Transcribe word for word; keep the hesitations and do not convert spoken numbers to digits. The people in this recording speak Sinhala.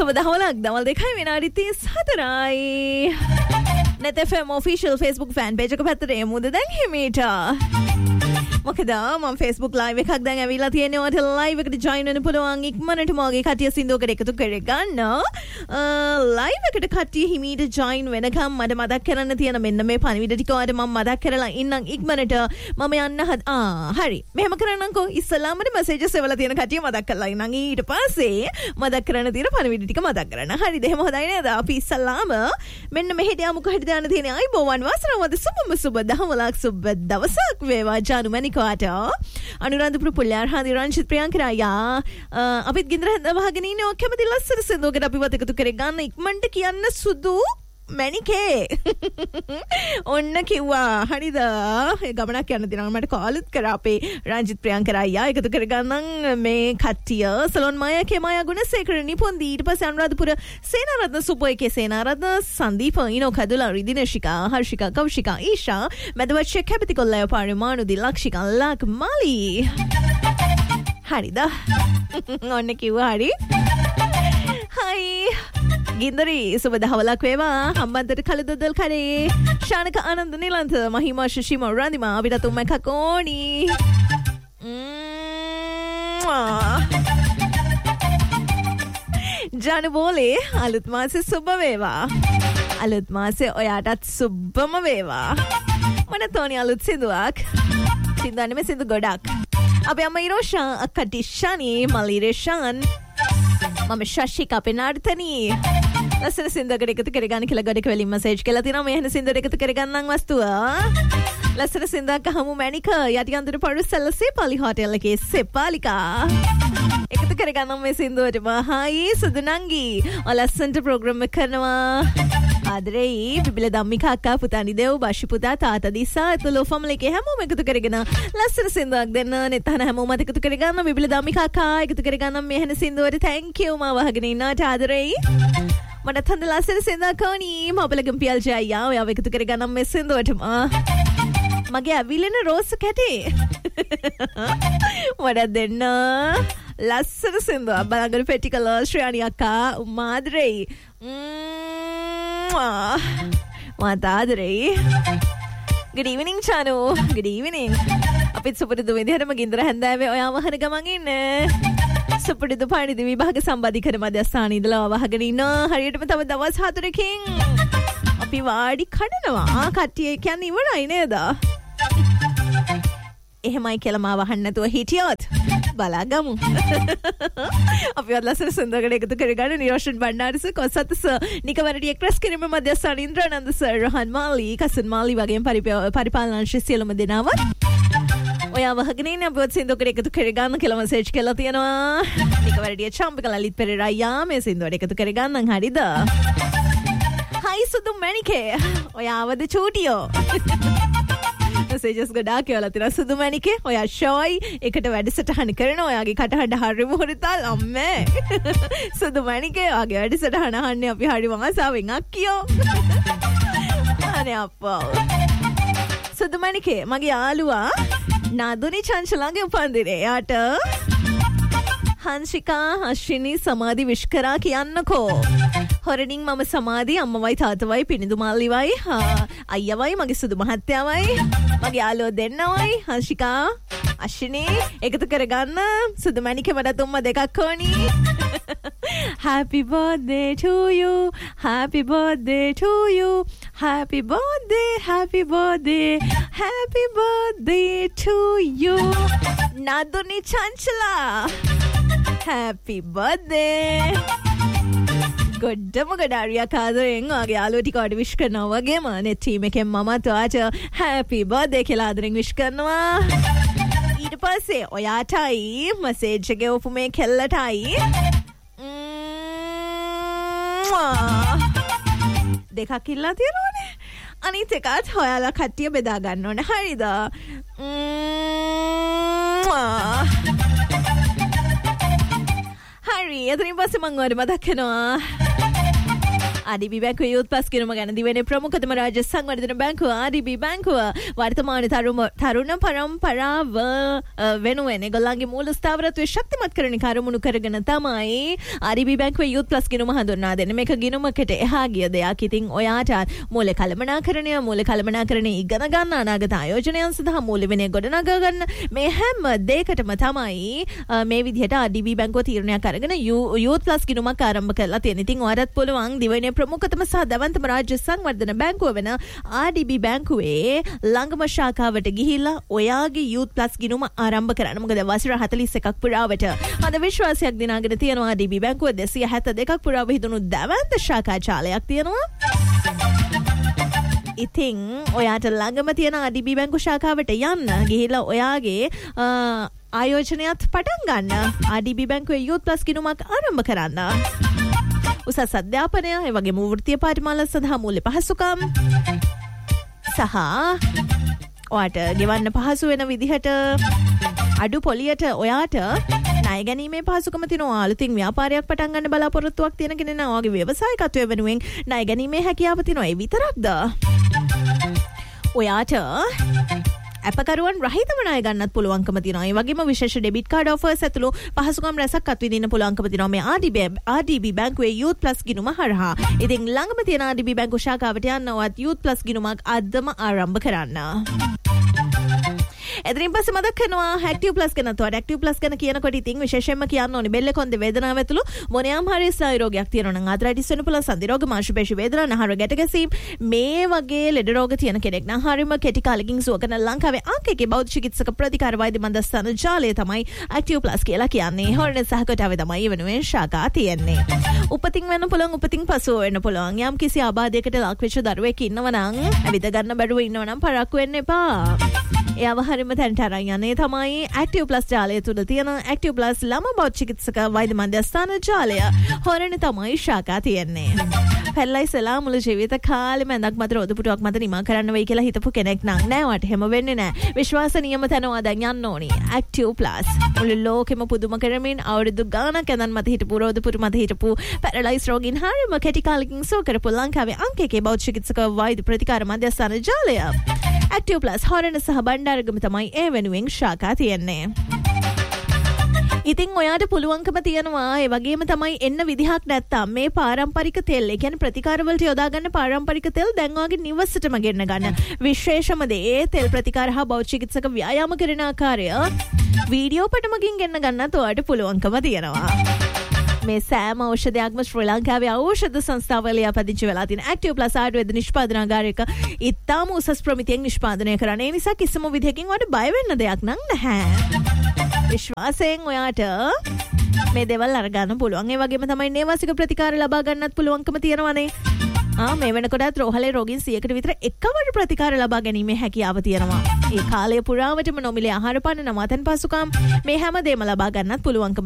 සුබ දහවලක් දවල් දෙකයි විනාඩි තිස් හතරයි. net F M official Facebook fan page එක පැත්තට එමුද දැන් හිමීට. මොකද මම Facebook live එකක් දැන් ඇවිල්ලා තියෙනවා. ඔයාලට live එකට join වෙන්න පුළුවන්. ඉක්මනට මගේ කටිය සින්දුවකට එකතු කරගන්න. live එකට කටිය හිමීට join වෙනකම් මට මතක් කරන්න තියෙන මෙන්න මේ පණිවිඩ ටික ඔයාලට මම මතක් කරලා ඉන්නම් ඉක්මනට මම යන්න ආ හරි. මෙහෙම කරන්නම්කෝ. ඉස්සලාමට messages එවලා තියෙන කටිය මතක් කරලා ඉන්නම්. ඊට පස්සේ මතක් කරන්න තියෙන පණිවිඩ ටික මතක් කරන්න. හරිද? එහෙම හොඳයි නේද? අපි ඉස්සලාම මෙන්න මෙහෙට යමු කොහෙද යන්න තියෙන්නේ? අයිබෝවන් වාසනාවන්ත සුබම සුබ දහවලක් සුබ දවසක් වේවා ජානු මණිකවට. අනුරාධපුර පුල්ලාර හාදි රංජිත් ප්‍රියංකරයා අපිත් ගින්දර වහගෙන ඉන්නේ. ඔක් කැමති ලස්සන සින්දුවකට අපිවත් එකතු කරගන්න ඉක්මනට කියන්න සුදු මැනිකේ ඔන්න කිව්වා. හරිද? ඒ ගමනක් යන්න දෙනවා. මට කාලුත් කරා අපේ රංජිත් ප්‍රියංකරයා එකතු කරගන්න මේ කට්ටිය. සලොන් මායාකේ මායා ගුණසේකර නිපොන්දි ඊට පස්සේ අනුරාධපුර සේනාරත්න සුපෝයිකේ සේනාරත්න සංදීප ඉනෝ කදුලා රිදිනේශිකා හර්ෂිකා කෞශිකා ඊෂා මැදවච්ච කැපිති කොල්ලය පාරිමානුදි ලක්ෂිකා ලක් මාලි. හරිද? ඔන්න කිව්වා. හරි. හයි ගින්දරි සුබ දහවලක් වේවා. හම්බන්තොට කළුදොදල් කරේ ශානක ආනන්ද නිලන්ත මහිමා ශෂිම රන්දිමා අපිට තුම්ම එකක් ඕනි. ජානු බෝලේ අලුත් මාසේ සුබ වේවා. අලුත් මාසේ ඔයාටත් සුබම වේවා. මන තෝනි අලුත් සිදුවක් සිදුවන්නේ මේ සිදු ගොඩක්. අපේ අම්ම ඉරෝෂා අක්කා ටිෂානි මලිරේෂාන් මම ශෂිකා පෙනාර්තනී ලස්සන සින්දුවකට එකතු කරගන්න කියලා ගොඩක වෙලින් මැසේජ් කළා තියෙනවා. මේ වෙන සින්දුවට එකතු කරගන්නම් වස්තුව ලස්සන සින්දුවක් අහමු. මැනික යටිකන්දර පරුසල්ල සේපාලි හෝටල් එකේ සේපාලිකා එකතු කරගන්නම් මේ සින්දුවට. මහයි සුදුනංගි ලස්සනට ප්‍රෝග්‍රෑම් එක කරනවා. ආදරෙයි බිබිල ධම්මිකා අක්කා පුතානි දෙව් බෂි පුතා තාත්තා දිසා ඇතුළු ෆැමිලි එකේ හැමෝම එකතු කරගෙන ලස්සන සින්දුවක් දෙන්න. නෙතන හැමෝම එකතු කරගන්න. බිබිල ධම්මිකා අක්කා එකතු කරගන්න මේ වෙන සින්දුවට. thank you මා වහගෙන ඉන්නාට ආදරෙයි. මට හඳ ලස්සන සින්දුවක් ඕනි. මබලගම් පියල් ජයයා ඔයාව එකතු කරගන්න මේ සින්දුවට. මගේ ඇවිලෙන රෝස් කැටේ මට දෙන්න ලස්සන සින්දුවක්. බලංගොඩ පෙට්ටිකල ශ්‍රේණි අක්කා මාදරෙයි මාත ආදරෙයි. good evening චානු. good evening. අපිත් සුපුරුදු විදිහටම ගින්දර හැන්දෑවේ ඔයා වහන ගමන් ඉන්නේ. සුපුරුදු පාණිදි විභාග සම්බන්ධීකර මධ්‍යස්ථානයේ ඉඳලා වහගෙන ඉන්න. හරියටම තව දවස් හතරකින් අපි වාඩි කඩනවා. කට්ටිය කියන්නේ ඉවරයි නේද? එහෙමයි කියලා මාව අහන්න නැතුව හිටියොත් බලාගමු. අපි වලසන සුන්දරකට එකතු කරගන්න නිරෝෂන් බණ්ඩාරස කොසත්ස නිකවරටි එක්ස්ප්‍රෙස් කිරීම මධ්‍යස්ථාන ඉන්ද්‍රානන්ද සර් රහන් මාලි කසන් මාලි වගේම පරිපාලන අංශ සියලුම දෙනාව ඔයා වහගෙන ඉන්න අපිවත් සින්දුවකට එකතු කරගන්න කියලා මැසේජ් කළා තියෙනවා. නිකවරටි චම්පක ලලිත් පෙරේරා මේ සින්දුවට එකතු කරගන්න. හරිද? හයි සුදු මැනිකේ ඔයාවද චූටියෝ මැසේජස් ගොඩාක් කියලා තියෙනවා. සුදු මැනිකේ ඔයා ෂෝයි එකට වැඩසටහන කරන ඔයාගේ කටහඬ හරිම හොරතල් අම්මේ. සුදු මැනිකේ ඔයාගේ වැඩසටහන අහන්නේ අපි හරි ආසාවෙන් අක්කියෝ. අනේ අප්පා. සුදු මැනිකේ මගේ යාළුවා නාදුනි චංචලගේ උපන්දිනේ. යාට හංශිකා අශ්විනී සමාධි විශ් කරා කියන්නකෝ. හොරණින් මම සමාධි අම්මවයි තාත්තවයි පිනිදු මල්ලිවයි අයියවයි මගේ සුදු මහත්තයාවයි මගේ යාළුවෝ දෙන්නවයි හංශිකා අශ්විනී එකතු කරගන්න. සුදු මැනිකේ මට උම්ම දෙකක් ඕනි. happy birthday to you happy birthday to you happy birthday happy birthday happy birthday to you Naduni Chanchla happy birthday ගොඩම ගඩාරියා කාදරෙන් වගේ යාළුවෝ ටික වඩ විශ් කරනවා වගේම net team එකෙන් මමත් ඔයාට happy birthday කියලා ආදරෙන් විශ් කරනවා. ඊට පස්සේ ඔයාටයි මැසේජ් එක ගෙවපු මේ කෙල්ලටයි දෙකක් ඉල්ලා තියෙනවනේ. අනිත් එකත් ඔයාලා කට්ටිය බෙදා ගන්න ඕනේ. හරිද? හරි. එතනින් පස්සේ මම ඔයාලට මතක් කරනවා ආර් ඩී බී බැංකුවේ යූත් ප්ලස් ගිණුම ගැන දිවෙන්නේ ප්‍රමුඛතම රාජ්‍ය සංවර්ධන බැංකුව ආර් ඩී බී බැංකුව වර්තමාන තරුණ පරම්පරාව වෙනුවෙන් ඒගොල්ලන්ගේ මූල ස්ථාවරත්වය ශක්තිමත් කරන කරුණු කරගෙන තමයි ආර් ඩී බී බැංකුවේ යූත් ප්ලස් ගිණුම හඳුන්වා දෙන්නේ. මේක ගිණුමකට එහා ගිය දෙයක්. ඉතින් ඔයාට මූල කළමනාකරණය මූල කළමනාකරණය ඉගෙන ගන්න අනාගත ආයෝජනයන් සඳහා මූල විනය ගොඩනගා ගන්න මේ හැම දෙයකටම තමයි මේ විදිහට ආර් ඩී බී බැංකුව තීරණයක් අරගෙන යූත් ප්ලස් ගිණුමක් ආරම්භ කරලා තියෙන. ඉතින් ඔයාලත් පුළුවන් දිවයිනේ ප්‍රමුඛතම සහ දවන්තම රාජ්‍ය සංවර්ධන බැංකුව වෙන ආර් ඩී බී බැංකුවේ ළඟම ශාඛාවට ගිහිල්ලා ඔයාගේ යූත් ප්ලස් ගිණුම ආරම්භ කරන්න. මොකද වසර හතළිස් එකක් පුරාවට අද විශ්වාසයක් දිනාගෙන තියෙනවා. ආර් ඩී බී බැංකුව දෙසිය හැත්තෑ දෙකක් පුරා විහිදුණු දවන්ත ශාඛා ජාලයක් තියෙනවා. ඉතින් ඔයාට ළඟම තියෙන ආර් ඩී බී බැංකු ශාඛාවට යන්න ගිහිල්ලා ඔයාගේ ආයෝජනයත් පටන් ගන්න. ආර් ඩී බී බැංකුවේ යූත් ප්ලස් ගිණුමක් ආරම්භ කරන්න. උසස් අධ්‍යාපනය, ඒ වගේම වෘත්තීය පාඨමාලා සඳහා මූල්‍ය පහසුකම් සහ ඔයාට ගෙවන්න පහසු වෙන විදිහට අඩු පොලියට ඔයාට ණය ගැනීමේ පහසුකම තියෙනවා. අලුතින් ව්‍යාපාරයක් පටන් ගන්න බලාපොරොත්තුවක් තියෙන කෙනෙක් නම් ඔයාගේ ව්‍යවසායකත්වය වෙනුවෙන් ණය ගැනීමේ හැකියාව තියෙනවා. ඒ විතරක්ද? ඔයාට අපකරුවන් රහිතව ණය ගන්නත් පුළුවන්කම තියෙනවා. ඒ වගේම විශේෂ ඩෙබිට් කාඩ් ඔෆර්ස් ඇතුළු පහසුකම් රැසක් අත්විඳින්න පුළුවන්කම තියෙනවා මේ ආර් ඩී බී බැංකුවේ යූත් ප්ලස් ගිණුම හරහා. ඉතින් ළඟම තියෙන ආර් ඩී බී බැංකු ශාඛාවට යන්න ඔයත් යූත් ප්ලස් ගිණුමක් අදම ආරම්භ කරන්න. එදිරින් පස්සේ මතක් කරනවා ඇක්ටිව් ප්ලස් ගැන. තවත් ඇක්ටිව් ප්ලස් ගැන කියනකොට ඉතින් විශේෂයෙන්ම කියන්න ඕනේ බෙල්ල කොන්ද වේදනාව ඇතුළු මොනියම් හරි ස්නායු රෝගයක් තියෙනවා නම් ආතරයිටිස් වෙන පුළුවන්, සන්ධි රෝග, මාංශපේශි වේදනා, නහර ගැට ගැසීම් මේ වගේ ලෙඩ රෝග තියෙන කෙනෙක් නම් හරියම කෙටි කාලෙකින් සුව කරන ලංකාවේ අංක එකේ බෞද්ධ චිකිත්සක ප්‍රතිකාර වෛද්‍ය මධ්‍යස්ථාන ජාලය තමයි ඇක්ටිව් ප්ලස් කියලා කියන්නේ. හොරණ සහකතාවේ තමයි වෙනුවෙන් ශාඛා තියෙන්නේ. උපතින් වෙන්න පුළුවන්, උපතින් පසුව වෙන්න පුළුවන්. යම් කිසි ආබාධයකට ලක් වෙච්ච දරුවෙක් ඉන්නවා නම් ඇවිද ගන්න බැරුව ඉන්නවා නම් පරක්කු වෙන්න එපා. එයාව හරියම තැනට අරන් යන්නේ තමයි ඇක්ටිව් ප්ලස් ජාලය තුල තියෙන ඇක්ටිව් ප්ලස් ළමා බෞද්ධ චිකිත්සක වෛද්‍ය මධ්‍යස්ථාන ජාලය. හොරණ තමයි ශාඛා තියෙන්නේ. පැල්ලයිසලා මුළු ජීවිත කාලෙම ඇඳක් මත රොද පුටුවක් මත නිමා කරන්න වෙයි කියලා හිතපු කෙනෙක් නම් නෑ. වට හැම වෙන්නේ නෑ. විශ්වාසනීයම තැනවා දැන් යන්න ඕනි. ඇක්ටිව් ප්ලස් මුළු ලෝකෙම පුදුම කරමින් අවුරුදු ගාණක් ඇඳන් මත හිටපු රොද පුටු මත හිටපු පැරලයිස් රෝගීන් හරියම කෙටි කාලෙකින් සුව කරපු ලංකාවේ අංක එකේ බෞද්ධ චිකිත්සක වෛද්‍ය ප්‍රතිකාර මධ්‍යස්ථාන ජාලය. ඇක්ටිව් ප්ලස් හොරණ සහ බණ්ඩාරගම තමයි ඒ වෙනුවෙන් ශාඛා තියෙන්නේ. ඉතින් ඔයාට පුළුවන්කම තියෙනවා ඒ වගේම තමයි එන්න විදිහක් නැත්තම් මේ පාරම්පරික තෙල්, ඒ කියන්නේ ප්‍රතිකාර වලට යොදා ගන්න පාරම්පරික තෙල් දැන් ඔයාගේ නිවසටම ගෙන්න ගන්න. විශේෂම දේ තෙල් ප්‍රතිකාර හා බෞද්ධ චිකිත්සක ව්‍යායාම කරන ආකාරය වීඩියෝ පටමකින් ගෙන්න ගන්නත් ඔයාට පුළුවන්කම තියෙනවා. මේ සෑම ඖෂධයක්ම ශ්‍රී ලංකාවේ ඖෂධ සංස්ථාවල ලියාපදිංචි වෙලා තියෙන ඇක්ටිව් ප්ලස් ආයුර්වේද නිෂ්පාදනාගාරයක ඉතාම උසස් ප්‍රමිතියෙන් නිෂ්පාදනය කරන. ඒ නිසා කිසිම විදිහකින් ඔයාට බය වෙන්න දෙයක් නම් නැහැ. විශ්වාසයෙන් ඔයාට මේ දේවල් අරගන්න පුළුවන්. ඒ වගේම තමයි නේවාසික ප්‍රතිකාර ලබා ගන්නත් පුළුවන්කම තියෙනවානේ. ආ මේ වෙනකොටත් රෝහලේ රෝගීන් සියයකට විතර එකවර ප්‍රතිකාර ලබා ගැනීමේ හැකියාව තියෙනවා. ඒ කාලය පුරාවටම නොමිලේ ආහාර පාන, නවාතැන් පහසුකම් මේ හැම දෙයක්ම ලබා ගන්නත් පුළුවන්කම